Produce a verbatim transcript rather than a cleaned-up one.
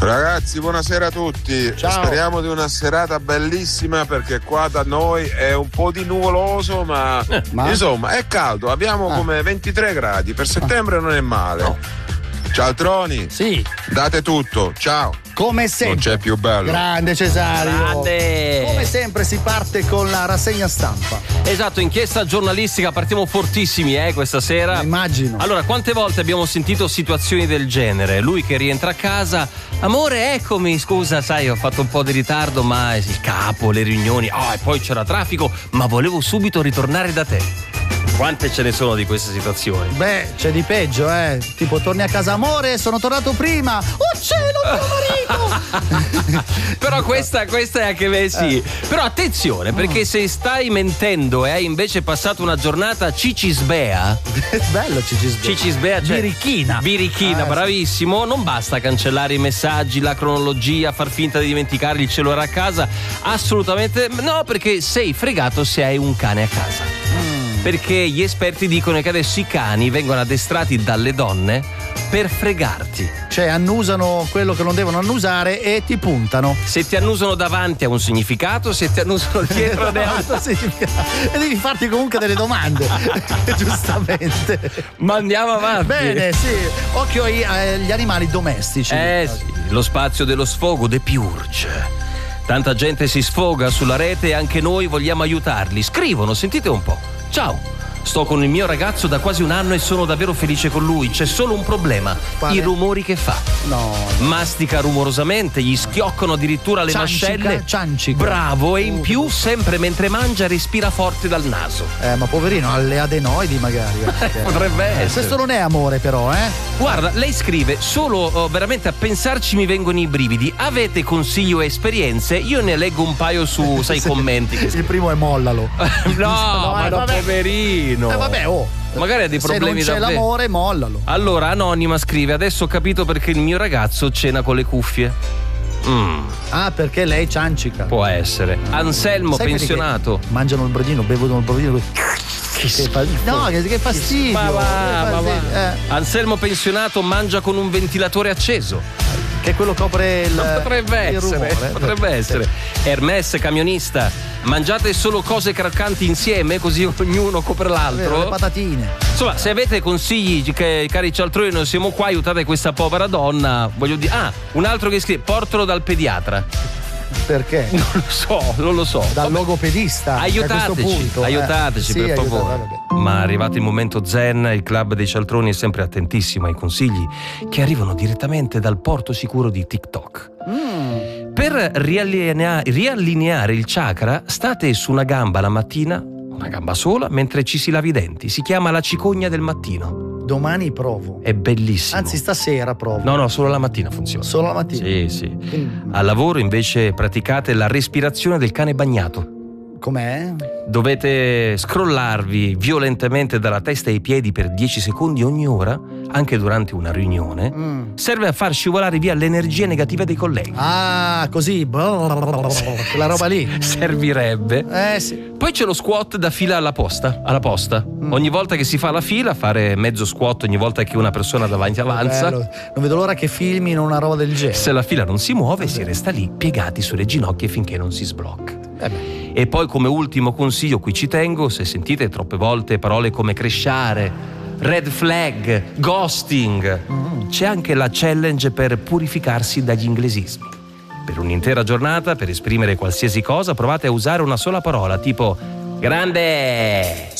Ragazzi, buonasera a tutti. Ciao. Speriamo di una serata bellissima, perché qua da noi è un po' di nuvoloso, ma, eh, ma? insomma è caldo. Abbiamo ah. come ventitré gradi. Per settembre ah. non è male. No. Cialtroni, sì. Date tutto. Ciao. Come sempre. Non c'è più bello. Grande Cesario. Grande. Come sempre si parte con la rassegna stampa. Esatto, inchiesta giornalistica, partiamo fortissimi eh, questa sera. Immagino. Allora, quante volte abbiamo sentito situazioni del genere? Lui che rientra a casa, amore eccomi, scusa sai ho fatto un po' di ritardo ma il capo, le riunioni, oh, e poi c'era traffico, ma volevo subito ritornare da te. Quante ce ne sono di queste situazioni? Beh, c'è di peggio, eh. Tipo, torni a casa, amore, sono tornato prima. Oh cielo, mio marito! Però questa, questa è anche me, sì. Eh. Però attenzione, perché se stai mentendo e hai invece passato una giornata cicisbea. Bello cicisbea. Cicisbea, cioè birichina. Birichina, eh, bravissimo. Non basta cancellare i messaggi, la cronologia, far finta di dimenticare il cellulare a casa. Assolutamente no, perché sei fregato se hai un cane a casa. Mm. Perché gli esperti dicono che adesso i cani vengono addestrati dalle donne per fregarti. Cioè annusano quello che non devono annusare e ti puntano. Se ti annusano davanti ha un significato, se ti annusano dietro ne ha un significato. E devi farti comunque delle domande. Giustamente. Ma andiamo avanti. Bene, sì. Occhio agli animali domestici. Eh sì, lo spazio dello sfogo, The Purge. Tanta gente si sfoga sulla rete e anche noi vogliamo aiutarli. Scrivono, sentite un po'. Ciao, sto con il mio ragazzo da quasi un anno e sono davvero felice con lui. C'è solo un problema, Quale? I rumori che fa. No, no. Mastica rumorosamente, gli schioccano addirittura le ciancica, mascelle. Ciancica. Bravo, e in più sempre mentre mangia respira forte dal naso. Eh, ma poverino, ha le adenoidi magari. Potrebbe essere. Questo non è amore però, eh? Guarda, lei scrive, solo oh, veramente a pensarci mi vengono i brividi. Avete consigli o esperienze? Io ne leggo un paio su, sai, sì. commenti. Che Il primo è mollalo. no, no, ma no, poverino. Eh vabbè, oh. Magari ha dei problemi se non c'è davvero. l'amore, mollalo. Allora, Anonima scrive, adesso ho capito perché il mio ragazzo cena con le cuffie. Mm. Ah, perché lei ciancica. Può essere. Anselmo, sai pensionato. Mangiano il brodino, bevono il brodino. Che fa... No, che, che fastidio. Ma va, che ma fastidio. va. Eh. Anselmo pensionato mangia con un ventilatore acceso. Che quello copre il, potrebbe il essere, rumore. potrebbe essere. Hermes camionista, mangiate solo cose croccanti insieme così ognuno copre l'altro. Le patatine. Insomma, se avete consigli, che, cari cialtroni, non siamo qua, aiutate questa povera donna. Voglio dire, ah, un altro che scrive, portalo dal pediatra. Perché? Non lo so, non lo so. Dal logopedista. Aiutateci, punto, aiutateci eh. per sì, favore. aiutate, Ma arrivato il momento zen, il club dei cialtroni è sempre attentissimo ai consigli che arrivano direttamente dal porto sicuro di TikTok. Mm. Per riallinea- riallineare il chakra, state su una gamba la mattina, una gamba sola, mentre ci si lava i denti. Si chiama la cicogna del mattino. Domani provo. È bellissimo. Anzi, stasera provo. No, no, solo la mattina funziona. Solo la mattina? Sì, sì. Mm. Al lavoro invece praticate la respirazione del cane bagnato. Com'è? Dovete scrollarvi violentemente dalla testa ai piedi per dieci secondi ogni ora, anche durante una riunione. Mm. Serve a far scivolare via le energie negative dei colleghi. Ah, così. Quella roba lì. Servirebbe. Eh sì. Poi c'è lo squat da fila alla posta. Alla posta. Mm. Ogni volta che si fa la fila, fare mezzo squat ogni volta che una persona davanti avanza. Bello. Non vedo l'ora che filmino una roba del genere. Se la fila non si muove, si resta lì piegati sulle ginocchia finché non si sblocca. Eh e poi, come ultimo consiglio, qui ci tengo, se sentite troppe volte parole come cresciare, red flag, ghosting, mm. c'è anche la challenge per purificarsi dagli inglesismi. Per un'intera giornata, per esprimere qualsiasi cosa, provate a usare una sola parola, tipo grande,